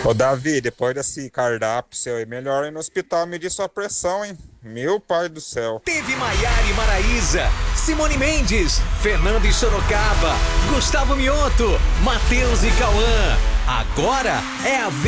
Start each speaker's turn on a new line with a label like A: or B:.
A: Ô, Davi, depois desse cardápio seu aí, melhor ir no hospital medir sua pressão, hein? Meu pai do céu.
B: Teve Maiara e Maraísa, Simone Mendes, Fernando e Sorocaba, Gustavo Mioto, Matheus e Cauã. Agora é a vez